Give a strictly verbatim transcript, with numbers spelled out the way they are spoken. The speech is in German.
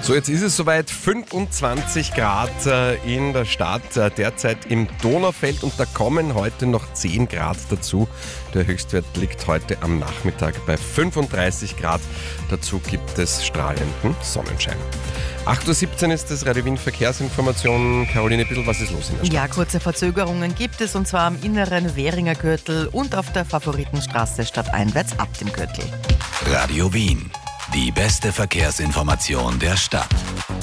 So, jetzt ist es soweit, fünfundzwanzig Grad in der Stadt, derzeit im Donaufeld, und da kommen heute noch zehn Grad dazu. Der Höchstwert liegt heute am Nachmittag bei fünfunddreißig Grad. Dazu gibt es strahlenden Sonnenschein. acht Uhr siebzehn ist das Radio Wien Verkehrsinformation. Caroline, ein bisschen was ist los in der Stadt? Ja, kurze Verzögerungen gibt es, und zwar am inneren Währinger Gürtel und auf der Favoritenstraße stadteinwärts ab dem Gürtel. Radio Wien, die beste Verkehrsinformation der Stadt.